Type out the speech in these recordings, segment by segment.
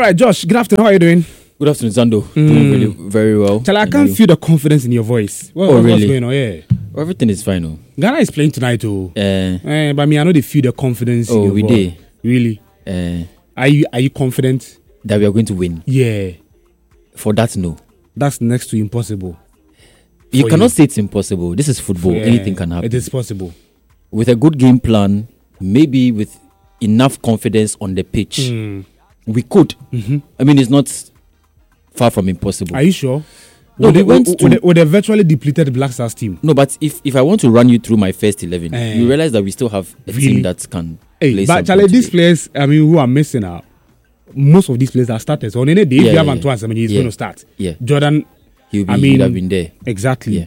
right, Josh, good afternoon. How are you doing? Good afternoon, Zando. Doing really very well. I can't feel the confidence in your voice. Really? What's going on? Yeah. Everything is fine. Oh. Ghana is playing tonight, oh. But me, I know they feel the confidence in your we voice. did. Really? Are you confident that we are going to win? Yeah. For that, no. That's next to impossible. You cannot say it's impossible. This is football. Anything can happen. It is possible. With a good game plan, maybe with enough confidence on the pitch, we could. I mean, it's not far from impossible. Are you sure? No, with a virtually depleted Black Stars team. No, but if I want to run you through my first 11, you realize that we still have a team that can play. But Charlie, these players, I mean, who are missing out, most of these players are starters. On any day, if you have Antoine Semenyo, he's going to start. Yeah. Jordan, he would have been there. Exactly.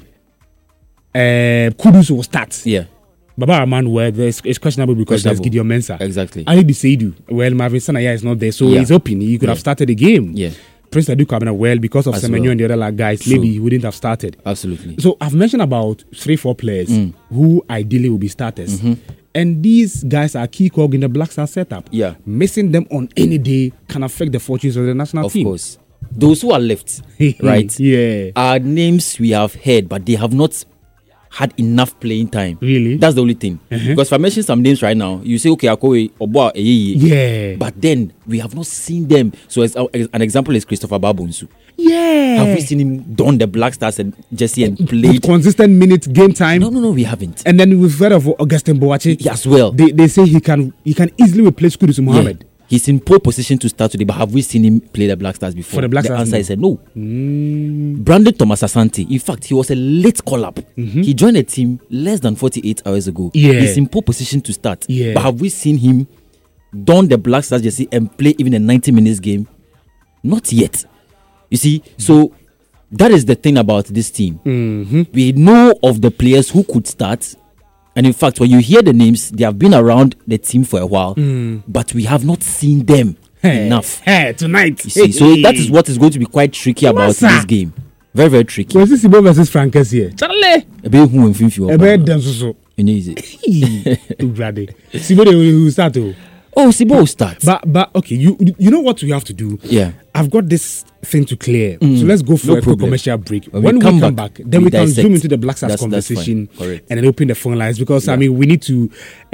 Yeah. Kudus will start. Yeah. Baba Aman, it's questionable because there's Gideon Mensah. Exactly. Ali Biseidu, Marvin Sanaya is not there, so he's open. He could have started the game. Yeah. Prince Adu Kabana, because of Semenyo and the other guys, maybe he wouldn't have started. Absolutely. So I've mentioned about 3-4 players who ideally will be starters. And these guys are key cog in the Black Star setup. Yeah. Missing them on any day can affect the fortunes of the national team. Of course. Those who are left, right? Yeah. Are names we have heard, but they have not had enough playing time. Really? That's the only thing. Because if I mention some names right now, you say, okay, Akowe, Oboa, yeah. But then we have not seen them. So as an example is Christopher Babonsu. Yeah. Have we seen him don the Black Stars and Jesse and played? With consistent minutes, game time? No, we haven't. And then we've heard of Augustin Boache. As well. They say he can easily replace Kudus Mohammed. Yeah. He's in pole position to start today, but have we seen him play the Black Stars before? For the Black Stars, answer is no. Brandon Thomas Asante, in fact, he was a late call-up. He joined the team less than 48 hours ago. Yeah. He's in pole position to start. Yeah. But have we seen him don the Black Stars jersey and play even a 90 minutes game? Not yet. You see, so that is the thing about this team. We know of the players who could start. And in fact, when you hear the names, they have been around the team for a while, but we have not seen them enough. Tonight. You see, so that is what is going to be quite tricky about this game. Very, very tricky. Was this Sibo versus Francas here? Charlie! A bit who and Finfi. A bit denso. Easy. Sibo will start. Oh, Sibo will start. But okay, you know what we have to do? Yeah. I've got this thing to clear. So let's go for a quick commercial break. When we come back, then we can zoom into the Black Stars conversation and then open the phone lines because I mean we need to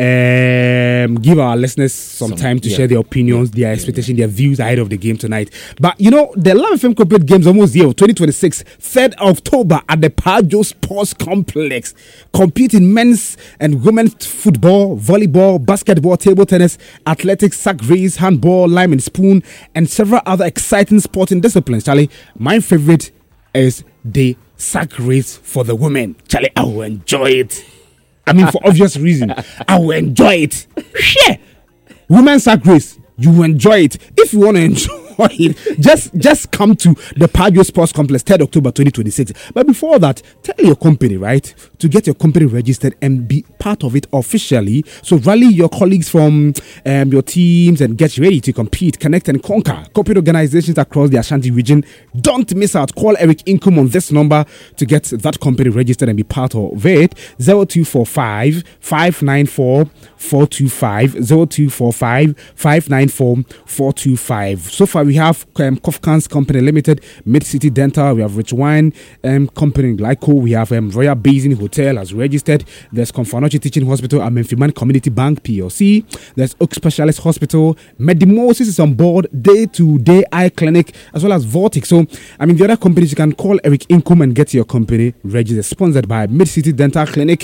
give our listeners some time to share their opinions, their expectations, their views ahead of the game tonight. But you know, the Love FM Corporate Games almost here, 2026, 3rd October at the Pajo Sports Complex. Compete in men's and women's football, volleyball, basketball, table tennis, athletics, sack race, handball, lime and spoon, and several other exciting sporting disciplines. Charlie, my favorite is the sack race for the women. Charlie, I will enjoy it. I mean, for obvious reason, I will enjoy it. Yeah. Women's sack race, you will enjoy it. If you want to enjoy it, just come to the Pajo Sports Complex, 3rd October 2026. But before that, tell your company, right, to get your company registered and be part of it officially. So rally your colleagues from your teams and get ready to compete, connect and conquer corporate organizations across the Ashanti region. Don't miss out. Call Eric Inkum on this number to get that company registered and be part of it. 0245 594 425 0245 594 425. So far, we have Kofkans Company Limited, Mid City Dental, we have Rich Wine Company Glyco, we have Royal Basin Hotel as registered, there's Konfanochi Teaching Hospital and Memphiman Community Bank PLC, there's Oak Specialist Hospital, Medimosis is on board, day-to-day eye clinic, as well as Vortex. So, I mean, the other companies, you can call Eric Inkum and get your company registered, sponsored by Mid City Dental Clinic.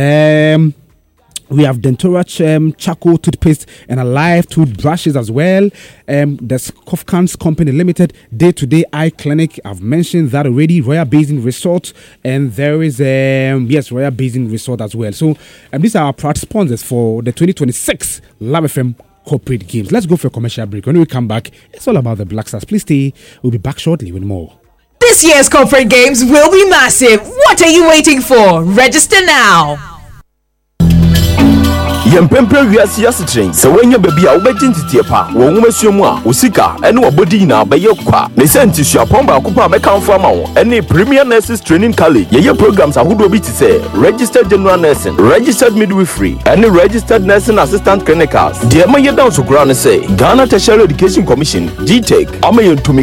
We have Dentura charcoal toothpaste and Alive toothbrushes as well. There's Kofkans Company Limited, day-to-day eye clinic. I've mentioned that already. Royal Basin Resort, and there is Royal Basin Resort as well. So these are our proud sponsors for the 2026 Love FM Corporate Games. Let's go for a commercial break. When we come back, it's all about the Black Stars. Please stay. We'll be back shortly with more. This year's corporate games will be massive. What are you waiting for? Register now. Yempempe wiase yasetren. Se wenya baby a wobegye ntitie pa. Wo nwumasuamu a osika ene wobodi na beye kwa. Ne senti suapon ba akupa mekanfo ama wo. Ene Premier Nurses Training College. Ye programs ahodo bi ti se registered general nursing, registered midwifery, and registered nursing assistant clinicals. The maye down so ground say Ghana Tertiary Education Commission, GTEC, amayen to